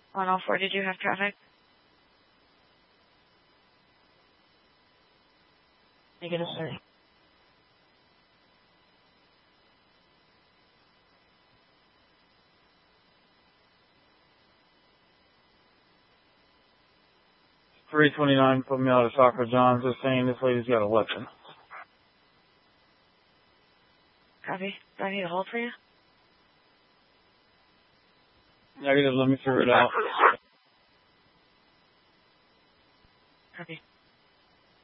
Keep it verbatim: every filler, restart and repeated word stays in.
one oh four, did you have traffic? Negative thirty. three twenty-nine put me out of Soccer John's. Just saying this lady's got a weapon. Copy. Do I need to hold for you? Negative, let me figure it out. Copy.